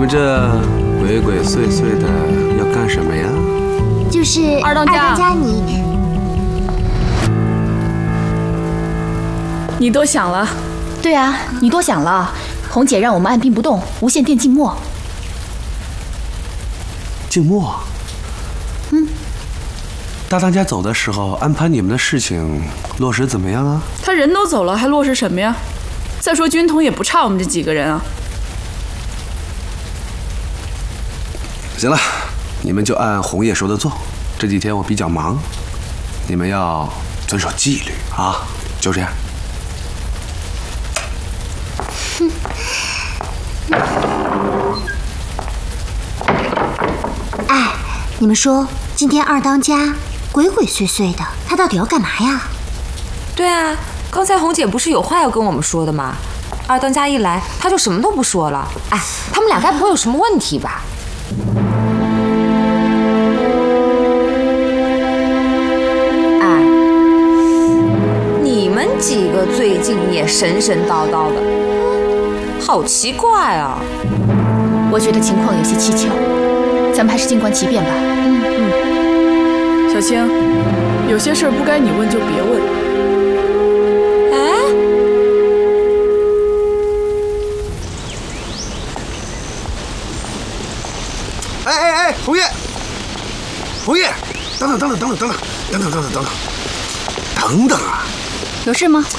们这鬼鬼祟祟的要干什么呀？ 就是二当家， 你多想了。 对啊，你多想了。红姐让我们按兵不动，无线电静默。 静默？大当家走的时候安排你们的事情落实怎么样啊？ 他人都走了，还落实什么呀？再说军统也不差我们这几个人啊。 行了，你们就按红叶说的做。这几天我比较忙，你们要遵守纪律啊！就这样。 哎，你们说今天二当家鬼鬼祟祟的，他到底要干嘛呀？ 对啊，刚才红姐不是有话要跟我们说的吗？二当家一来，他就什么都不说了。哎，他们俩该不会有什么问题吧？哎，你们几个最近也神神叨叨的，好奇怪啊！ 我觉得情况有些蹊跷，咱们还是静观其变吧。 小青，有些事儿不该你问就别问。 哎，红叶，等等啊！ 有事吗？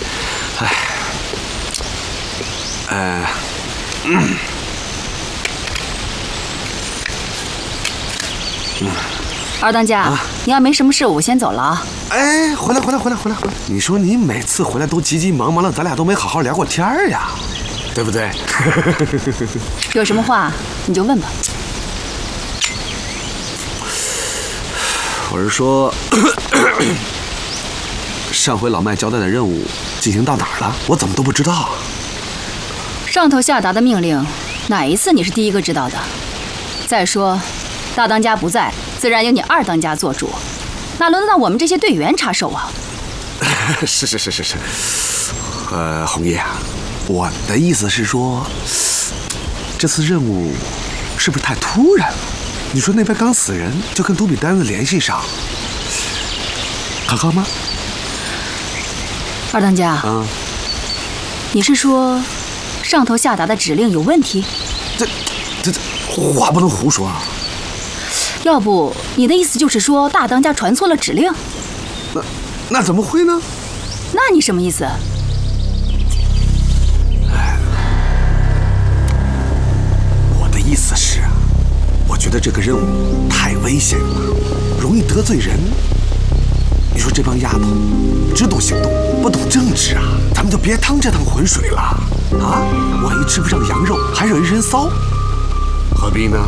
二当家，你要没什么事，我先走了啊。 哎，回来！你说你每次回来都急急忙忙的，咱俩都没好好聊过天儿呀，对不对？ 有什么话你就问吧。 我是说，上回老麦交代的任务进行到哪儿了？我怎么都不知道。 上头下达的命令，哪一次你是第一个知道的？再说，大当家不在，自然由你二当家做主，哪轮得到我们这些队员插手啊？ 是。红叶啊，我的意思是说，这次任务是不是太突然了？你说那边刚死人，就跟毒品单子联系上，可靠吗？ 二当家，你是说上头下达的指令有问题？ 这话不能胡说啊！ 要不你的意思就是说大当家传错了指令？ 那怎么会呢？ 那你什么意思？ 我的意思是，我觉得这个任务太危险了，容易得罪人。你说这帮丫头只懂行动，不懂政治啊，咱们就别趟这趟浑水了啊！万一吃不上羊肉，还惹一身骚，何必呢？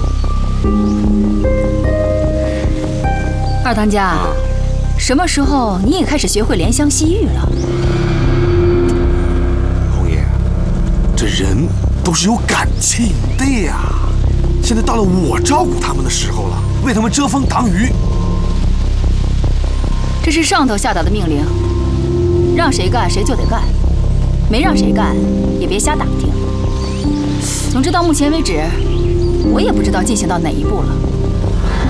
二当家，什么时候你也开始学会怜香惜玉了？ 红叶，这人都是有感情的呀。现在到了我照顾他们的时候了，为他们遮风挡雨。 这是上头下达的命令，让谁干谁就得干，没让谁干也别瞎打听。总之到目前为止，我也不知道进行到哪一步了。